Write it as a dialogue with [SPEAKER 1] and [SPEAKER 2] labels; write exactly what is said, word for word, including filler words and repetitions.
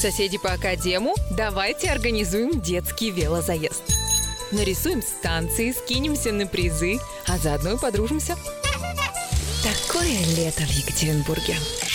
[SPEAKER 1] Соседи по академу, давайте организуем детский велозаезд. Нарисуем станции, скинемся на призы, а заодно и подружимся. Такое лето в Екатеринбурге.